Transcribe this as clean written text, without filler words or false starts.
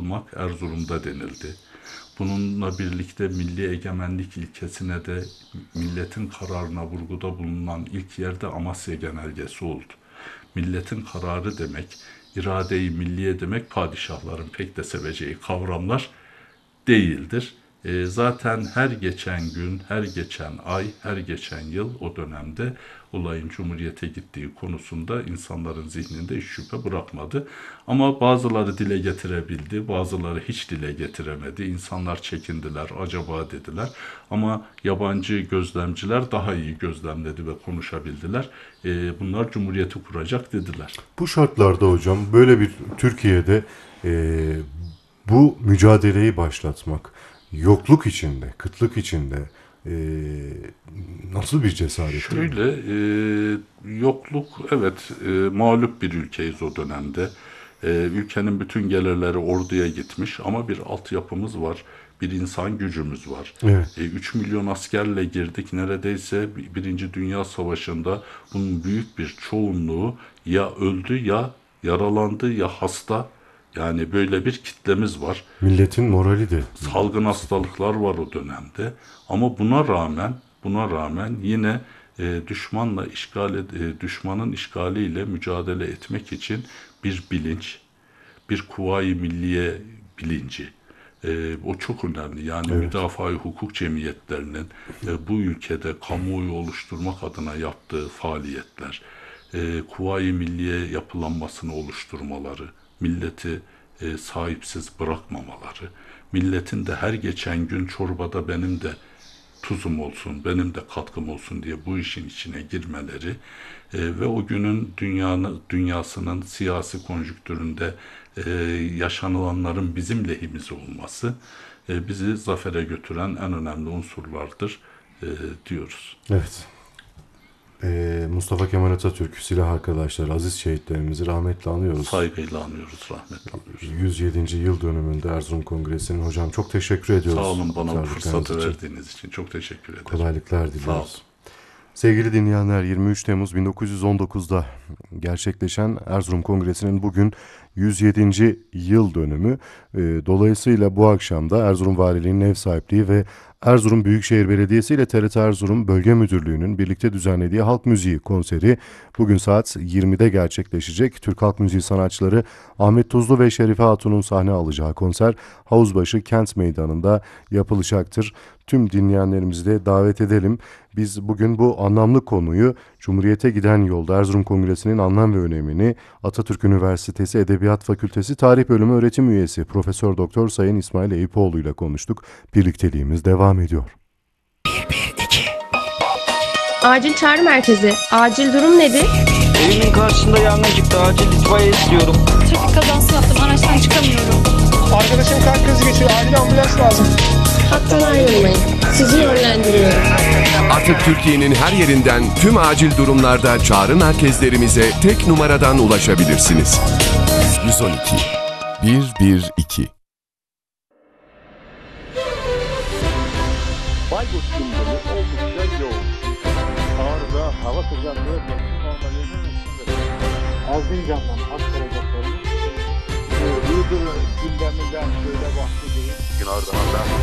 kurmak Erzurum'da denildi. Bununla birlikte milli egemenlik ilkesine de milletin kararına vurguda bulunan ilk yerde Amasya Genelgesi oldu. Milletin kararı demek, irade-i milliye demek padişahların pek de seveceği kavramlar değildir. Zaten her geçen gün, her geçen ay, her geçen yıl o dönemde olayın Cumhuriyet'e gittiği konusunda insanların zihninde hiç şüphe bırakmadı. Ama bazıları dile getirebildi, bazıları hiç dile getiremedi. İnsanlar çekindiler, acaba dediler. Ama yabancı gözlemciler daha iyi gözlemledi ve konuşabildiler. Bunlar Cumhuriyet'i kuracak dediler. Bu şartlarda hocam böyle bir Türkiye'de bu mücadeleyi başlatmak, yokluk içinde, kıtlık içinde nasıl bir cesaret? Şöyle, yokluk, evet, mağlup bir ülkeyiz o dönemde. Ülkenin bütün gelirleri orduya gitmiş ama bir altyapımız var, bir insan gücümüz var. Evet. 3 milyon askerle girdik, neredeyse Birinci Dünya Savaşı'nda bunun büyük bir çoğunluğu ya öldü ya yaralandı ya hasta. Yani böyle bir kitlemiz var. Milletin morali de. Salgın hastalıklar var o dönemde. Ama buna rağmen yine düşmanın işgaliyle mücadele etmek için bir bilinç, bir kuvayi milliye bilinci. O çok önemli. Yani evet. müdafaa-i hukuk cemiyetlerinin bu ülkede kamuoyu oluşturmak adına yaptığı faaliyetler, kuvayi milliye yapılanmasını oluşturmaları, milleti sahipsiz bırakmamaları, milletin de her geçen gün çorbada benim de tuzum olsun, benim de katkım olsun diye bu işin içine girmeleri ve o günün dünyasının siyasi konjüktüründe yaşanılanların bizim lehimize olması bizi zafere götüren en önemli unsurlardır diyoruz. Evet. Mustafa Kemal Atatürk, silah arkadaşları, aziz şehitlerimizi rahmetle anıyoruz. Saygıyla anıyoruz, rahmetle anıyoruz. 107. yıl dönümünde Erzurum Kongresi'nin hocam çok teşekkür ediyoruz. Sağ olun, bana bu fırsatı verdiğiniz için çok teşekkür ederim. Kolaylıklar diliyoruz. Sağ olun. Sevgili dinleyenler, 23 Temmuz 1919'da gerçekleşen Erzurum Kongresi'nin bugün 107. yıl dönümü. Dolayısıyla bu akşam da Erzurum Valiliği'nin ev sahipliği ve Erzurum Büyükşehir Belediyesi ile TRT Erzurum Bölge Müdürlüğü'nün birlikte düzenlediği halk müziği konseri bugün saat 20'de gerçekleşecek. Türk halk müziği sanatçıları Ahmet Tuzlu ve Şerife Hatun'un sahne alacağı konser Havuzbaşı Kent Meydanı'nda yapılacaktır. Tüm dinleyenlerimizi de davet edelim. Biz bugün bu anlamlı konuyu Cumhuriyet'e giden yolda Erzurum Kongresi'nin anlam ve önemini Atatürk Üniversitesi Edebiyat Fakültesi Tarih Bölümü öğretim üyesi Profesör Doktor Sayın İsmail Eyüpoğlu ile konuştuk. Birlikteliğimiz devam ediyor. 112. Acil çağrı merkezi. Acil durum nedir? Evimin karşısında yangın çıktı. Acil itfaiye istiyorum. Trafik kazası yaptım. Araçtan çıkamıyorum. Arkadaşım kalp krizi geçiriyor. Acil ambulans lazım. Hattan ayrılmayın. Sizi yönlendiriyorum. Artık Türkiye'nin her yerinden tüm acil durumlarda çağrı merkezlerimize tek numaradan ulaşabilirsiniz. 112 112. Bayburt gündemi oldukça yoğun. Ağrı'da hava sıcaklığı mevsim normalinin üstünde. Erzincan'dan aktaracaklarımız Iğdır gündeminden şöyle bahsedeyim. Gün ardından